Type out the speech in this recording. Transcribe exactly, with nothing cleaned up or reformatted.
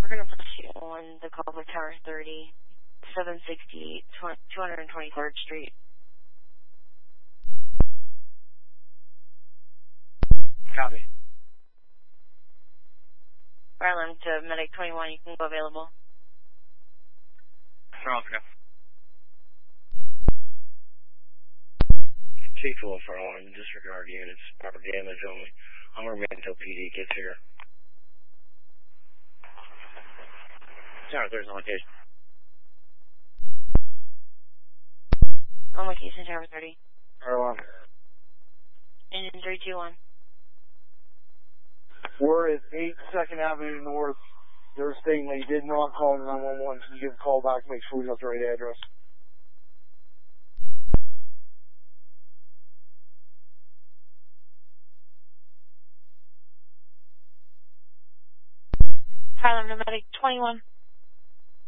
going to put you on the Cobble Tower thirty, seven sixty-eight, two hundred twenty-third Street. Copy. Ireland to Medic twenty-one, you can go available. Sounds good. Chief Wolf one, disregard units, proper damage only. I'm going to remain until P D gets here. Tower thirty's on location. On location, Tower thirty. Tower one. Engine three two one. We're at eight second Avenue North. They're stating they did not call nine one one. Can you give a call back and make sure we got the right address? Harlem to Medic twenty-one.